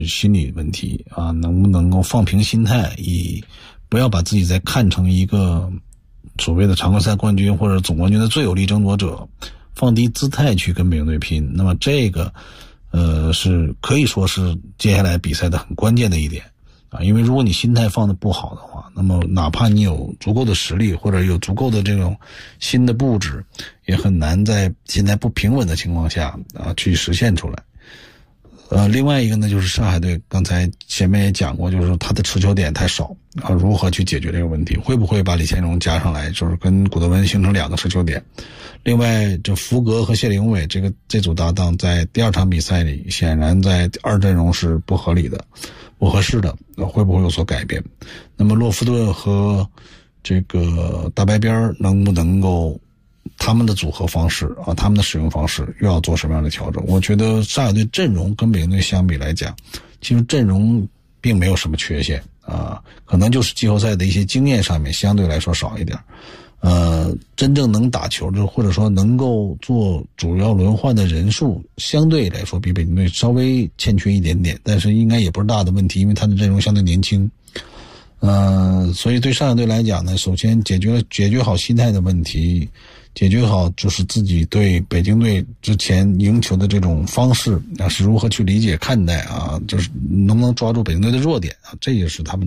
心理问题啊，能不能够放平心态，不要把自己再看成一个所谓的常规赛冠军或者总冠军的最有力争夺者，放低姿态去跟北京队拼。那么这个是可以说是接下来比赛的很关键的一点啊，因为如果你心态放得不好的话，那么哪怕你有足够的实力或者有足够的这种新的布置，也很难在现在不平稳的情况下啊去实现出来。另外一个呢，就是上海队刚才前面也讲过，就是说他的持球点太少啊，如何去解决这个问题？会不会把李乾荣加上来，就是跟古德温形成2个持球点？另外，这福格和谢林伟这组搭档在第2场比赛里，显然在2阵容是不合理的、不合适的，会不会有所改变？那么洛夫顿和这个大白边能不能够？他们的组合方式啊，他们的使用方式又要做什么样的调整？我觉得上海队阵容跟北京队相比来讲，其实阵容并没有什么缺陷啊，可能就是季后赛的一些经验上面相对来说少一点。真正能打球的或者说能够做主要轮换的人数相对来说比北京队稍微欠缺一点点，但是应该也不是大的问题，因为他的阵容相对年轻。所以对上海队来讲呢，首先解决好心态的问题，解决好就是自己对北京队之前赢球的这种方式啊是如何去理解看待啊，就是能不能抓住北京队的弱点啊，这也是他们